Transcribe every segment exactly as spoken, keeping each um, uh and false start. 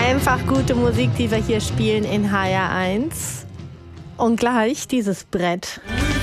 Einfach gute Musik, die wir hier spielen in H R eins. Und gleich dieses Brett.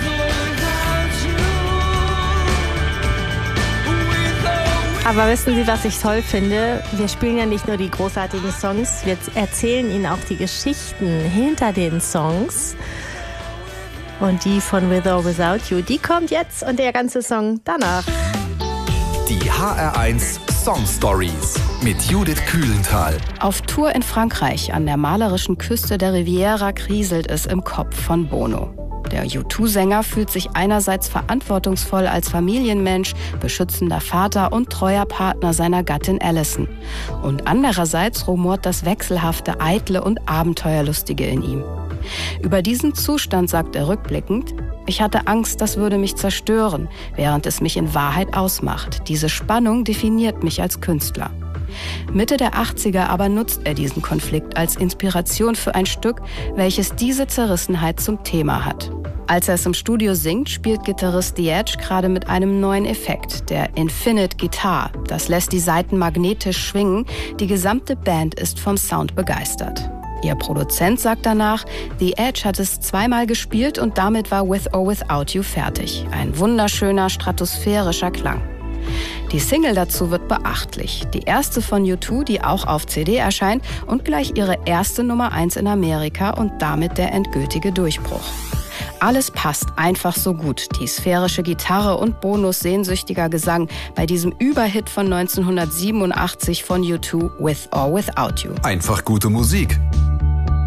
Aber wissen Sie, was ich toll finde? Wir spielen ja nicht nur die großartigen Songs, wir erzählen Ihnen auch die Geschichten hinter den Songs. Und die von With or Without You, die kommt jetzt und der ganze Song danach. Die H R eins Song Stories mit Judith Kühlenthal. Auf Tour in Frankreich an der malerischen Küste der Riviera kriselt es im Kopf von Bono. Der U zwei Sänger fühlt sich einerseits verantwortungsvoll als Familienmensch, beschützender Vater und treuer Partner seiner Gattin Alison. Und andererseits rumort das Wechselhafte, Eitle und Abenteuerlustige in ihm. Über diesen Zustand sagt er rückblickend: Ich hatte Angst, das würde mich zerstören, während es mich in Wahrheit ausmacht. Diese Spannung definiert mich als Künstler. Mitte der achtziger aber nutzt er diesen Konflikt als Inspiration für ein Stück, welches diese Zerrissenheit zum Thema hat. Als er es im Studio singt, spielt Gitarrist The Edge gerade mit einem neuen Effekt, der Infinite Guitar. Das lässt die Saiten magnetisch schwingen. Die gesamte Band ist vom Sound begeistert. Ihr Produzent sagt danach, The Edge hat es zweimal gespielt und damit war With or Without You fertig. Ein wunderschöner, stratosphärischer Klang. Die Single dazu wird beachtlich. Die erste von U zwei, die auch auf C D erscheint und gleich ihre erste Nummer eins in Amerika und damit der endgültige Durchbruch. Alles passt einfach so gut. Die sphärische Gitarre und Bonos sehnsüchtiger Gesang bei diesem Überhit von neunzehnhundertsiebenundachtzig von U zwei, With or Without You. Einfach gute Musik